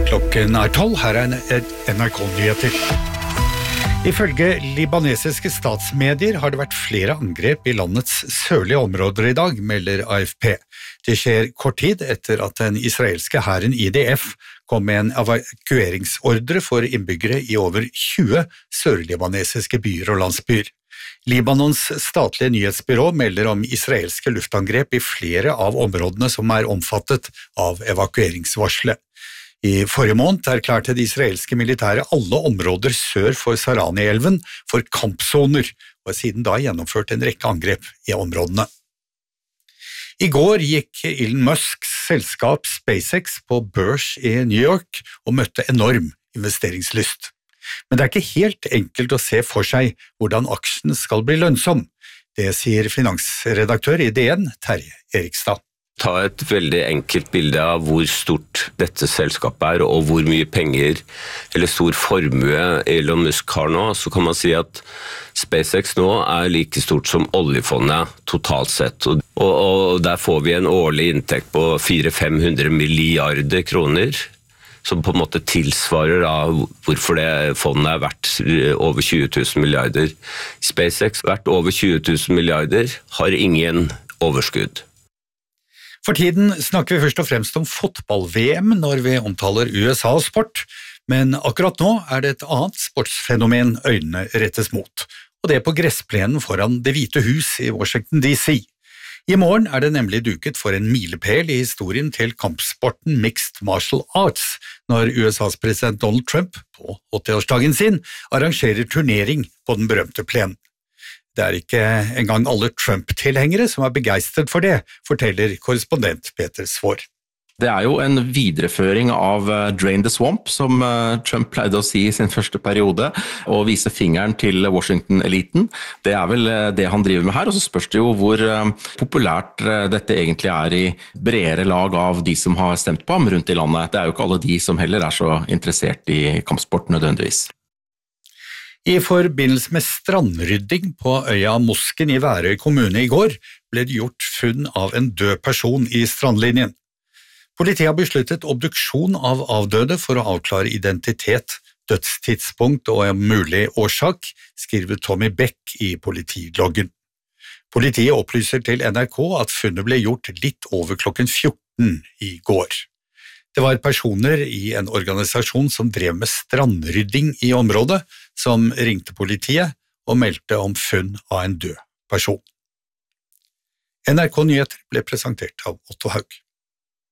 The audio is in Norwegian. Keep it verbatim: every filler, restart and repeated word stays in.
Klokken er tolv, her er N R K-nyheter. Ifølge libanesiske statsmedier har det vært flere angrep i landets sørlige områder i dag, melder A F P. Det skjer kort tid etter at den israelske hæren I D F kom med en evakueringsordre for innbyggere i over tjue sørlibanesiske byer og landsbyer. Libanons statlige nyhetsbyrå melder om israelske luftangrep i flere av områdene som er omfattet av evakueringsvarselet. I forrige måned erklærte det israelske militæret alle områder sør for Sarani-elven for kampsoner, og har siden da gjennomført en rekke angrep i områdene. I går gikk Elon Musks selskap SpaceX på børs i New York og møtte enorm investeringslyst. Men det er ikke helt enkelt å se for seg hvordan aksjen skal bli lønnsom. Det sier finansredaktør I D N, Terje Erikstad. Ta et veldig enkelt bilde av hvor stort dette selskapet er, og hvor mye penger eller stor formue Elon Musk har nå, så kan man si at SpaceX nå er like stort som oljefondet totalt sett. Og, og der får vi en årlig inntekt på fire til fem hundre milliarder kroner, som på en måte tilsvarer da hvorfor det fondet er verdt over tjue tusen milliarder. SpaceX verdt over tjue tusen milliarder har ingen overskudd. For tiden snakker vi først og fremst om fotball-V M når vi omtaler U S A og sport, men akkurat nå er det et annet sportsfenomen øynene rettes mot, og det er på gressplenen foran Det hvite hus i Washington D C. I morgen er det nemlig duket for en milepæl i historien til kampsporten Mixed Martial Arts, når U S A's president Donald Trump på åttiårsdagen sin arrangerer turnering på den berømte plenen. Det er ikke engang alle Trump-tilhengere som er begeistret for det, forteller korrespondent Peter Svår. Det er jo en videreføring av Drain the Swamp, som Trump pleide å si I sin første periode, og vise fingeren til Washington-eliten. Det er vel det han driver med her, og så spørs det jo hvor populært dette egentlig er I bredere lag av de som har stemt på ham rundt I landet. Det er jo ikke alle de som heller er så interessert I kampsport nødvendigvis. I forbindelse med strandrydding på øya Mosken I Værøy kommune I går ble det gjort funn av en død person I strandlinjen. Politiet har besluttet obduksjon av avdøde for å avklare identitet, dødstidspunkt og en mulig årsak, skriver Tommy Beck I politiloggen. Politiet opplyser til N R K at funnet ble gjort litt over klokken fjorten I går. Det var personer I en organisasjon som drev med strandrydding I området, som ringte politiet og meldte om funn av en død person. N R K-nyheter ble presentert av Otto Haug.